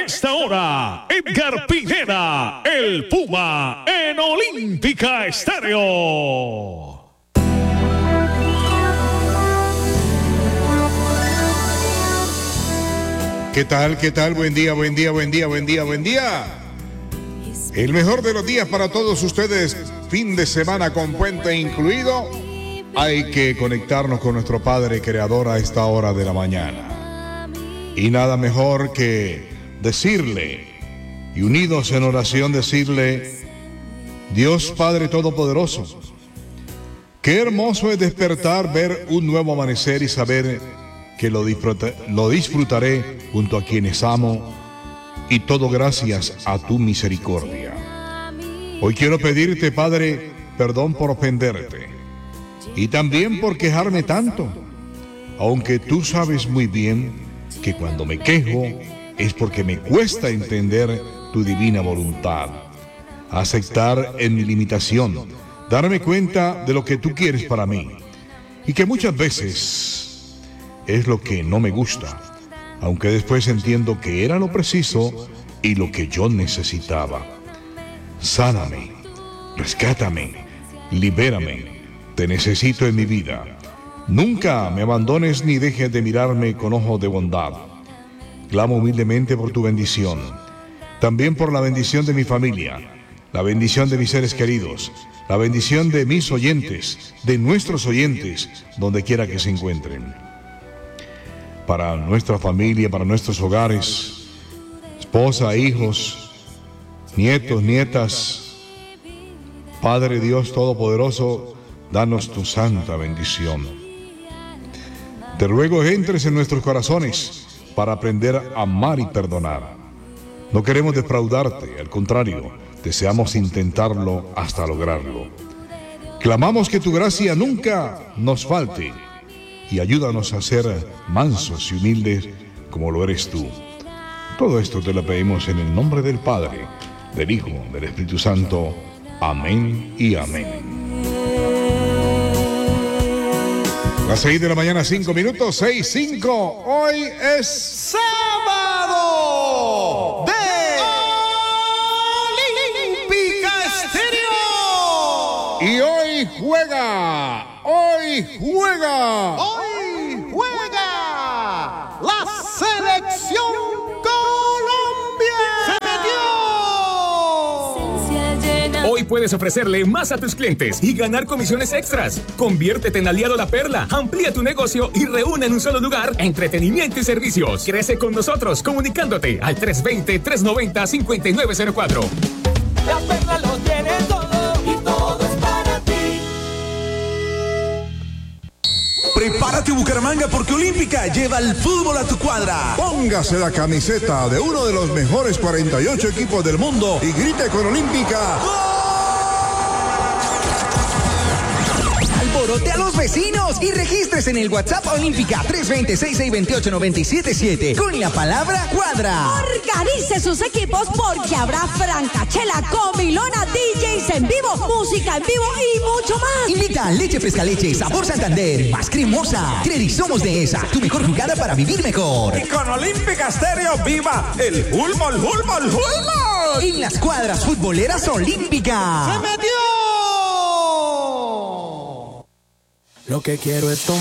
esta hora, Edgar Pineda, el Puma, en Olímpica Estéreo. ¿Qué tal? ¿Qué tal? Buen día, buen día, buen día, buen día, buen día. El mejor de los días para todos ustedes, fin de semana con puente incluido. Hay que conectarnos con nuestro Padre Creador a esta hora de la mañana. Y nada mejor que decirle, y unidos en oración decirle, Dios Padre Todopoderoso, qué hermoso es despertar, ver un nuevo amanecer y saber que lo disfrutaré junto a quienes amo, y todo gracias a tu misericordia. Hoy quiero pedirte, Padre, perdón por ofenderte y también por quejarme tanto, aunque tú sabes muy bien que cuando me quejo es porque me cuesta entender tu divina voluntad, aceptar en mi limitación, darme cuenta de lo que tú quieres para mí, y que muchas veces es lo que no me gusta, aunque después entiendo que era lo preciso y lo que yo necesitaba. Sáname, rescátame, libérame, te necesito en mi vida. Nunca me abandones ni dejes de mirarme con ojo de bondad. Clamo humildemente por tu bendición, también por la bendición de mi familia, la bendición de mis seres queridos, la bendición de mis oyentes, de nuestros oyentes, donde quiera que se encuentren. Para nuestra familia, para nuestros hogares, esposa, hijos, nietos, nietas. Padre Dios Todopoderoso, danos tu santa bendición. Te ruego entres en nuestros corazones para aprender a amar y perdonar. No queremos defraudarte, al contrario, deseamos intentarlo hasta lograrlo. Clamamos que tu gracia nunca nos falte, y ayúdanos a ser mansos y humildes como lo eres tú. Todo esto te lo pedimos en el nombre del Padre, del Hijo, del Espíritu Santo. Amén y amén. Las 6 de la mañana, 5 minutos, 6:05. Hoy es sábado de Olímpica Estéreo. Y hoy juega la selección Colombia. ¡Se metió! Hoy puedes ofrecerle más a tus clientes y ganar comisiones extras. Conviértete en aliado La Perla, amplía tu negocio y reúne en un solo lugar entretenimiento y servicios. Crece con nosotros comunicándote al 320-390-5904. La Perla lo tiene todo y todo es para ti. Prepárate, Bucaramanga, porque Olímpica lleva el fútbol a tu cuadra. Póngase la camiseta de uno de los mejores 48 equipos del mundo y grite con Olímpica. Alborote a los vecinos y regístrese en el WhatsApp Olímpica 320-668-977 con la palabra cuadra. Organice sus equipos porque habrá francachela, comilona, DJs en vivo, música en vivo y mucho más. Invita a Leche Fresca Leche, sabor Santander, más cremosa. Credit Somos de esa, tu mejor jugada para vivir mejor. Y con Olímpica Estéreo, viva el fútbol. En las cuadras futboleras Olímpica. ¡Se metió! Lo que quiero es tomar.